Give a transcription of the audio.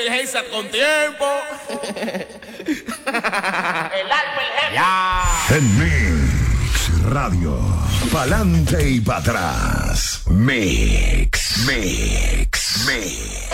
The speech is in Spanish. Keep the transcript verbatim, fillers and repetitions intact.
el Heisa con tiempo. El alfa, el jefe. Ya. En Mix Radio. Pa'lante y para atrás. Mix, mix, mix.